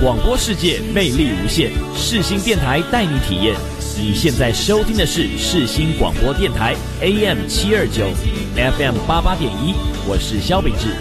广播世界魅力无限，世新电台带你体验。你现在收听的是世新广播电台 AM 729 FM 88.1，我是萧秉治。